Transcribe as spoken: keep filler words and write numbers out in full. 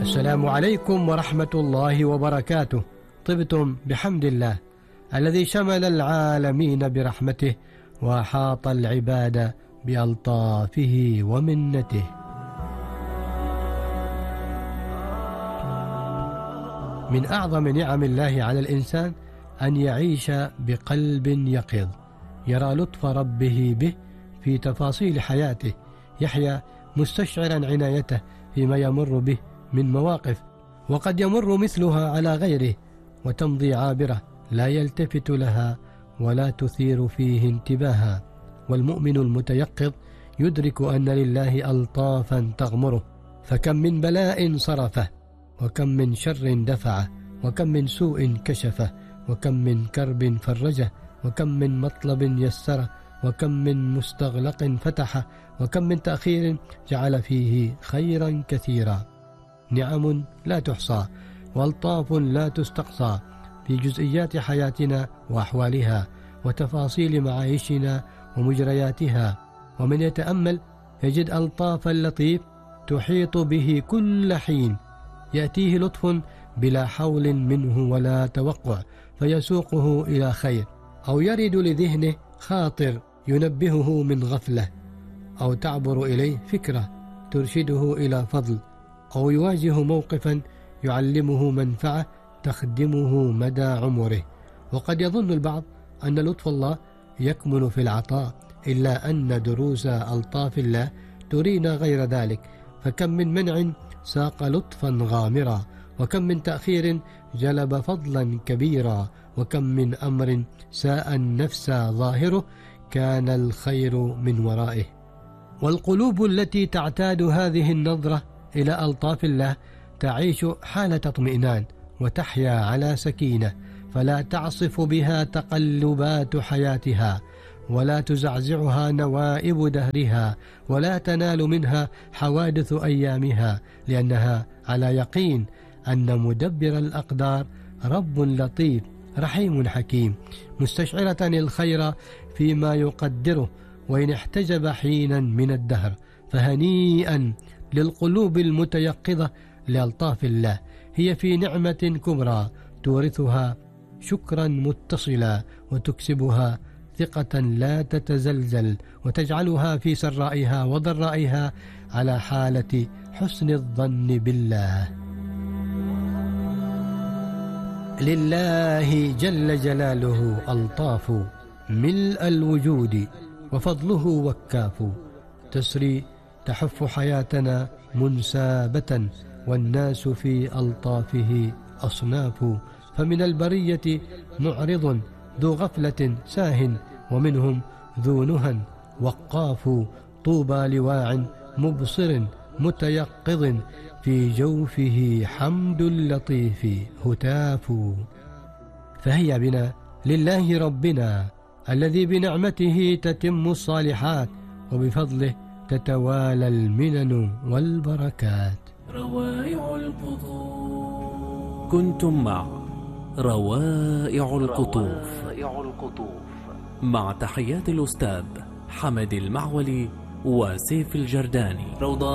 السلام عليكم ورحمة الله وبركاته. طبتم بحمد الله الذي شمل العالمين برحمته وأحاط العباد بألطافه ومنته. من أعظم نعم الله على الإنسان أن يعيش بقلب يقظ يرى لطف ربه به في تفاصيل حياته، يحيا مستشعرا عنايته فيما يمر به من مواقف وقد يمر مثلها على غيره وتمضي عابرة لا يلتفت لها ولا تثير فيه انتباها. والمؤمن المتيقظ يدرك أن لله ألطافا تغمره، فكم من بلاء صرفه، وكم من شر دفعه، وكم من سوء كشفه، وكم من كرب فرجه، وكم من مطلب يسره، وكم من مستغلق فتحه، وكم من تأخير جعل فيه خيرا كثيرا. نعم لا تحصى والطاف لا تستقصى في جزئيات حياتنا وأحوالها وتفاصيل معايشنا ومجرياتها. ومن يتأمل يجد ألطاف اللطيف تحيط به كل حين، يأتيه لطف بلا حول منه ولا توقع فيسوقه إلى خير، أو يرد لذهنه خاطر ينبهه من غفلة، أو تعبر إليه فكرة ترشده إلى فضل، أو يواجه موقفا يعلمه منفعة تخدمه مدى عمره. وقد يظن البعض أن لطف الله يكمن في العطاء، إلا أن دروس ألطاف الله ترينا غير ذلك. فكم من منع ساق لطفا غامرا، وكم من تأخير جلب فضلا كبيرا، وكم من أمر ساء النفس ظاهره كان الخير من ورائه. والقلوب التي تعتاد هذه النظرة إلى ألطاف الله تعيش حالة اطمئنان وتحيا على سكينة، فلا تعصف بها تقلبات حياتها، ولا تزعزعها نوائب دهرها، ولا تنال منها حوادث أيامها، لأنها على يقين أن مدبر الأقدار رب لطيف رحيم حكيم، مستشعرة الخير فيما يقدره وإن احتجب حينا من الدهر. فهنيئا للقلوب المتيقظة لألطاف الله، هي في نعمة كبرى تورثها شكرا متصلا وتكسبها ثقة لا تتزلزل، وتجعلها في سرائها وضرائها على حالة حسن الظن بالله. لله جل جلاله ألطاف ملء الوجود، وفضله وكاف، تسري تحف حياتنا منسابة، والناس في ألطافه أصناف. فمن البرية معرض ذو غفلة ساه، ومنهم ذو نهى وقاف. طوبى لواع مبصر متيقظ، في جوفه حمد اللطيف هتاف. فهيا بنا لله ربنا الذي بنعمته تتم الصالحات، وبفضله تتوالى المنن والبركات. روائع القطوف. كنتم مع روائع القطوف مع تحيات الأستاذ حمد المعولي وسيف الجرداني.